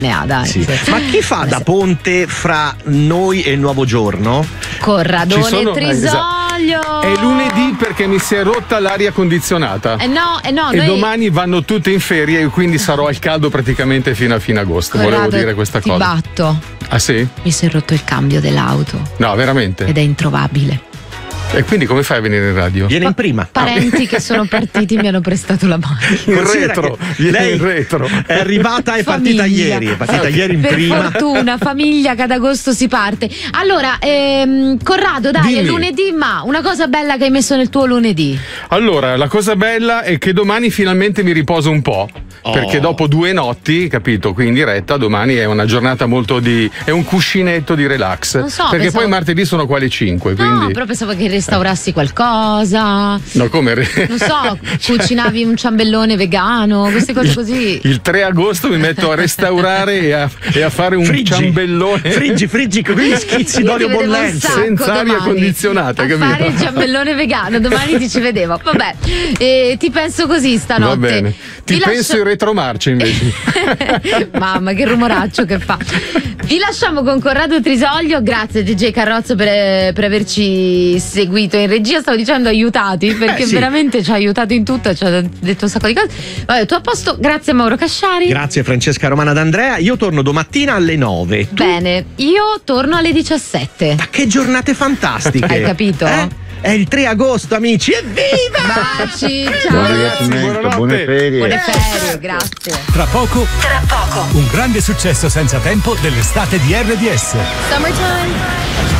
dai. Sì. Ma chi fa da ponte fra noi e il nuovo giorno? Corradone Trisoglio. È lunedì perché mi si è rotta l'aria condizionata. No, e noi... domani vanno tutte in ferie e quindi sarò al caldo praticamente fino a fine agosto. Corrado, volevo dire questa ti cosa. batto. Ah sì? Mi si è rotto il cambio dell'auto. No, veramente? Ed è introvabile. E quindi come fai a venire in radio? Viene in prima. Parenti che sono partiti mi hanno prestato la mano. In retro, lei in retro. È arrivata, è partita ieri. È partita ieri in per prima. Per fortuna, famiglia, che ad agosto si parte. Allora, Corrado, dai, Dimmi. è lunedì, ma una cosa bella che hai messo nel tuo lunedì. Allora, la cosa bella è che domani finalmente mi riposo un po'. Perché dopo 2 notti, capito, qui in diretta, domani è una giornata molto è un cuscinetto di relax. Non so, perché pensavo... poi martedì sono quelle 5. Quindi... No, però pensavo che restaurassi qualcosa. No, come? Non so, cucinavi un ciambellone vegano, queste cose così. Il 3 agosto mi metto a restaurare e a fare un ciambellone. Friggi con gli schizzi d'olio bollente. Senza aria condizionata, capito? Fare il ciambellone vegano, domani ti ci vedevo. Vabbè, ti penso così stanotte. Va bene. Ti penso in retromarcia invece. Mamma, che rumoraccio che fa. Vi lasciamo con Corrado Trisoglio. Grazie DJ Carrozzo per averci seguito in regia. Stavo dicendo aiutati, perché sì. veramente ci ha aiutato in tutto, ci ha detto un sacco di cose. Vabbè, tu a posto. Grazie Mauro Casciari. Grazie Francesca Romana D'Andrea. Io torno domattina alle 9. Bene, io torno alle 17. Ma che giornate fantastiche. Hai capito? È il 3 agosto, amici. Evviva! Baci, ciao. Buon divertimento, buone ferie. Buone ferie, grazie. Tra poco, un grande successo senza tempo dell'estate di RDS. Summertime.